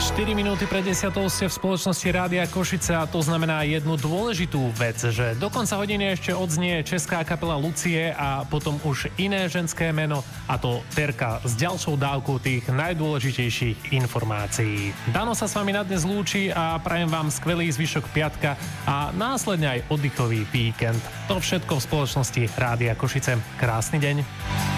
4 minúty pred 10 ste v spoločnosti Rádia Košice a to znamená jednu dôležitú vec, že do konca hodiny ešte odznie česká kapela Lucie a potom už iné ženské meno, a to Terka s ďalšou dávkou tých najdôležitejších informácií. Dano sa s vami na dnes lúči a prajem vám skvelý zvyšok piatka a následne aj oddychový víkend. To všetko v spoločnosti Rádia Košice. Krásny deň.